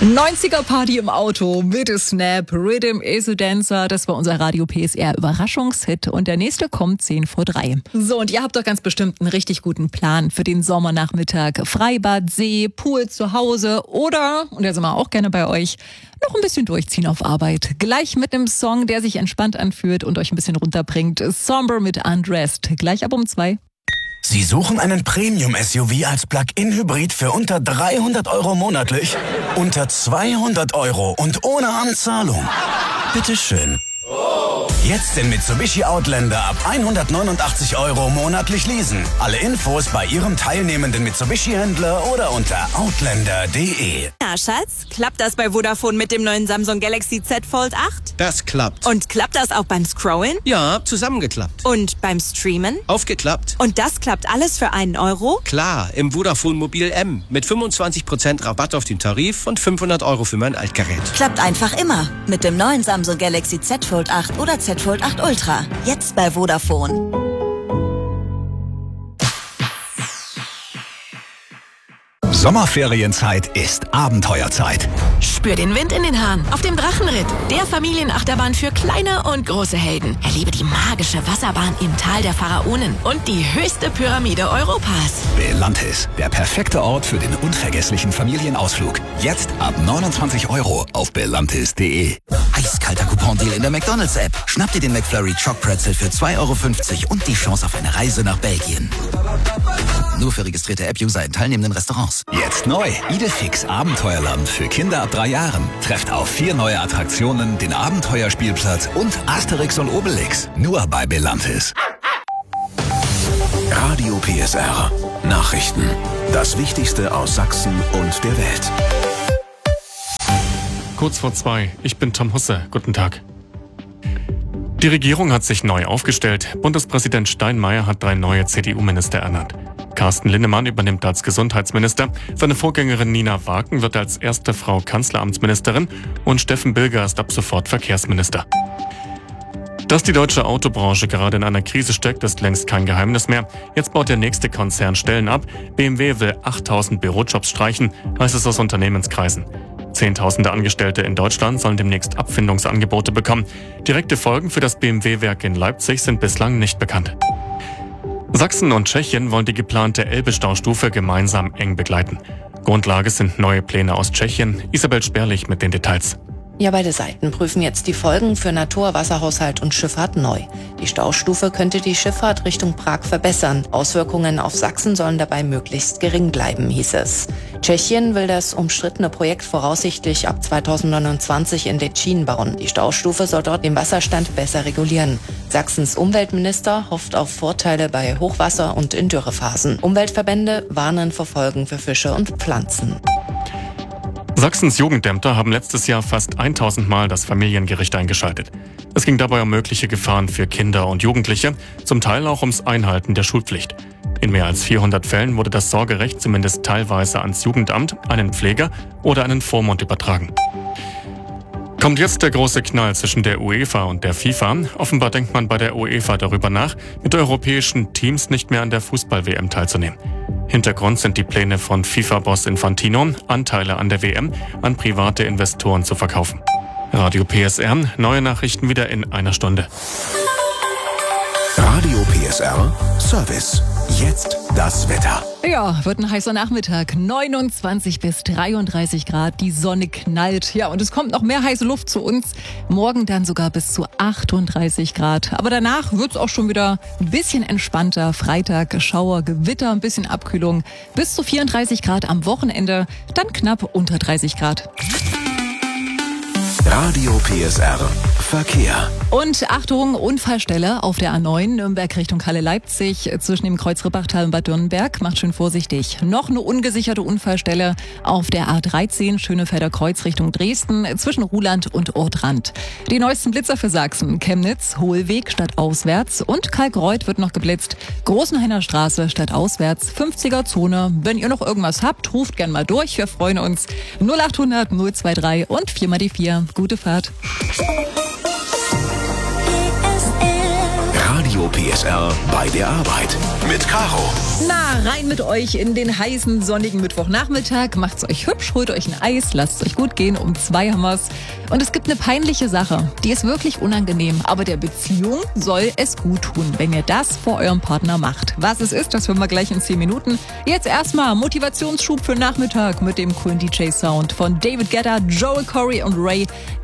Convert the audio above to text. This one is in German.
90er-Party im Auto mit Snap, Rhythm is a Dancer. Das war unser Radio PSR Überraschungshit und der nächste kommt 2:10. So, und ihr habt doch ganz bestimmt einen richtig guten Plan für den Sommernachmittag. Freibad, See, Pool zu Hause oder, und da sind wir auch gerne bei euch, noch ein bisschen durchziehen auf Arbeit. Gleich mit einem Song, der sich entspannt anfühlt und euch ein bisschen runterbringt. Somber mit Undressed. Gleich ab um 2. Sie suchen einen Premium-SUV als Plug-in-Hybrid für unter 300 € monatlich? Unter 200 € und ohne Anzahlung? Bitteschön. Jetzt den Mitsubishi Outlander ab 189 € monatlich leasen. Alle Infos bei Ihrem teilnehmenden Mitsubishi-Händler oder unter outlander.de. Ja, Schatz, klappt das bei Vodafone mit dem neuen Samsung Galaxy Z Fold 8? Das klappt. Und klappt das auch beim Scrollen? Ja, zusammengeklappt. Und beim Streamen? Aufgeklappt. Und das klappt alles für 1 €? Klar, im Vodafone Mobil M mit 25% Rabatt auf den Tarif und 500 € für mein Altgerät. Klappt einfach immer mit dem neuen Samsung Galaxy Z Fold 8 oder Z Fold 8 Ultra. Jetzt bei Vodafone. Sommerferienzeit ist Abenteuerzeit. Spür den Wind in den Haaren auf dem Drachenritt, der Familienachterbahn für kleine und große Helden. Erlebe die magische Wasserbahn im Tal der Pharaonen und die höchste Pyramide Europas. Belantis, der perfekte Ort für den unvergesslichen Familienausflug. Jetzt ab 29 € auf belantis.de. Eiskalter Coupon-Deal in der McDonalds-App. Schnapp dir den McFlurry Choc Pretzel für 2,50 € und die Chance auf eine Reise nach Belgien. Nur für registrierte App-User in teilnehmenden Restaurants. Jetzt neu, Idefix Abenteuerland für Kinder ab 3 Jahren. Trefft auf 4 neue Attraktionen, den Abenteuerspielplatz und Asterix und Obelix. Nur bei Belantis. Radio PSR. Nachrichten. Das Wichtigste aus Sachsen und der Welt. Kurz vor 2. Ich bin Tom Husse. Guten Tag. Die Regierung hat sich neu aufgestellt. Bundespräsident Steinmeier hat 3 neue CDU-Minister ernannt. Carsten Linnemann übernimmt als Gesundheitsminister. Seine Vorgängerin Nina Wagen wird als erste Frau Kanzleramtsministerin und Steffen Bilger ist ab sofort Verkehrsminister. Dass die deutsche Autobranche gerade in einer Krise steckt, ist längst kein Geheimnis mehr. Jetzt baut der nächste Konzern Stellen ab. BMW will 8000 Bürojobs streichen, heißt es aus Unternehmenskreisen. Zehntausende Angestellte in Deutschland sollen demnächst Abfindungsangebote bekommen. Direkte Folgen für das BMW-Werk in Leipzig sind bislang nicht bekannt. Sachsen und Tschechien wollen die geplante Elbe-Staustufe gemeinsam eng begleiten. Grundlage sind neue Pläne aus Tschechien. Isabel Sperlich mit den Details. Ja, beide Seiten prüfen jetzt die Folgen für Natur, Wasserhaushalt und Schifffahrt neu. Die Staustufe könnte die Schifffahrt Richtung Prag verbessern. Auswirkungen auf Sachsen sollen dabei möglichst gering bleiben, hieß es. Tschechien will das umstrittene Projekt voraussichtlich ab 2029 in Děčín bauen. Die Staustufe soll dort den Wasserstand besser regulieren. Sachsens Umweltminister hofft auf Vorteile bei Hochwasser und in Dürrephasen. Umweltverbände warnen vor Folgen für Fische und Pflanzen. Sachsens Jugendämter haben letztes Jahr fast 1000 Mal das Familiengericht eingeschaltet. Es ging dabei um mögliche Gefahren für Kinder und Jugendliche, zum Teil auch ums Einhalten der Schulpflicht. In mehr als 400 Fällen wurde das Sorgerecht zumindest teilweise ans Jugendamt, einen Pfleger oder einen Vormund übertragen. Kommt jetzt der große Knall zwischen der UEFA und der FIFA? Offenbar denkt man bei der UEFA darüber nach, mit europäischen Teams nicht mehr an der Fußball-WM teilzunehmen. Hintergrund sind die Pläne von FIFA-Boss Infantino, Anteile an der WM an private Investoren zu verkaufen. Radio PSR, neue Nachrichten wieder in einer Stunde. Radio PSR Service. Jetzt das Wetter. Ja, wird ein heißer Nachmittag. 29 bis 33 Grad, die Sonne knallt. Ja, und es kommt noch mehr heiße Luft zu uns. Morgen dann sogar bis zu 38 Grad. Aber danach wird's auch schon wieder ein bisschen entspannter. Freitag, Schauer, Gewitter, ein bisschen Abkühlung. Bis zu 34 Grad am Wochenende, dann knapp unter 30 Grad. Radio PSR Verkehr. Und Achtung, Unfallstelle auf der A9 Nürnberg Richtung Halle-Leipzig zwischen dem Kreuz Rippachtal und Bad Dürnberg. Macht schön vorsichtig. Noch eine ungesicherte Unfallstelle auf der A13 Schönefelder Kreuz Richtung Dresden zwischen Ruhland und Ortrand. Die neuesten Blitzer für Sachsen. Chemnitz, Hohlweg stadtauswärts und Kalkreuth wird noch geblitzt. Großenhainer Straße stadtauswärts, 50er Zone. Wenn ihr noch irgendwas habt, ruft gern mal durch. Wir freuen uns. 0800 023 und 4 die 4. Gute Fahrt. Radio Radio PSR bei der Arbeit. Mit Caro. Na, rein mit euch in den heißen, sonnigen Mittwochnachmittag. Macht's euch hübsch, holt euch ein Eis, lasst es euch gut gehen. Um 2 haben wir's. Und es gibt eine peinliche Sache. Die ist wirklich unangenehm. Aber der Beziehung soll es gut tun, wenn ihr das vor eurem Partner macht. Was es ist, das hören wir gleich in 10 Minuten. Jetzt erstmal Motivationsschub für Nachmittag mit dem coolen DJ-Sound von David Guetta, Joel Corey und Ray.